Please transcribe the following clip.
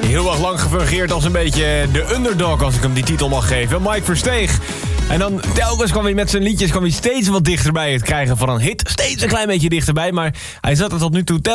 Heel erg lang gefungeerd als een beetje de underdog, als ik hem die titel mag geven. Mike Versteeg. En dan telkens kwam hij met zijn liedjes steeds wat dichterbij het krijgen van een hit. Steeds een klein beetje dichterbij, maar hij zat er tot nu toe